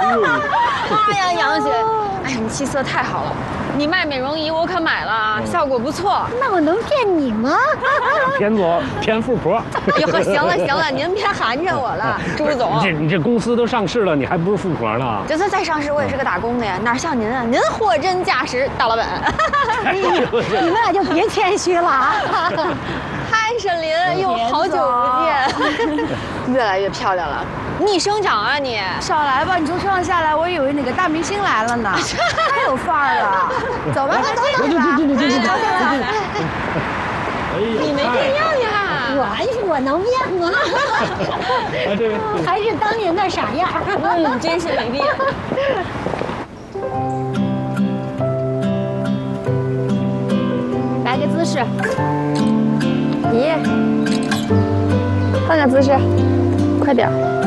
哎呀，杨雪，哎呀，你气色太好了，你卖美容仪我可买了，效果不错。 那我能骗你吗？ 骗富婆。 哎呦，行了行了，您别含着我了，朱总。 你这公司都上市了，你还不是富婆呢？ 就算再上市，我也是个打工的呀，哪像您啊？您货真价实，大老板。 哎呀，你们俩就别谦虚了啊！ 嗨，沈林，哟，好久不见，越来越漂亮了，逆生长啊你！ 少来吧，你从车上下来，我以为哪个大明星来了呢，太有范儿了。走吧，走吧。 你没变样呀！ 我能变吗？还是当年的傻样。 真是没变。 来个姿势。 咦，换个姿势，快点。